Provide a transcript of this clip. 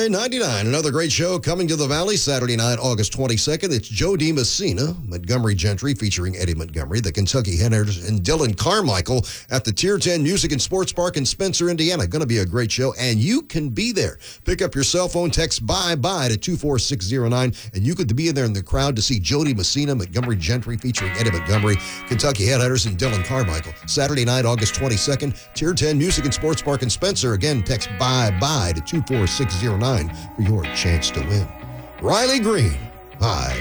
$29.99. Another great show coming to the Valley Saturday night, August 22nd. It's Joe DiMessina, Montgomery Gentry featuring Eddie Montgomery, the Kentucky Headhunters, and Dylan Carmichael at the Tier 10 Music and Sports Park in Spencer, Indiana. Going to be a great show, and you can be there. Pick up your cell phone, text bye-bye to 24609, and you could be in there in the crowd to see Joe DiMessina, Montgomery Gentry featuring Eddie Montgomery, Kentucky Headhunters, and Dylan Carmichael. Saturday night, August 22nd, Tier 10 Music and Sports Park in Spencer. Again, text bye-bye to 24609 for your chance to win. Riley Green, hi.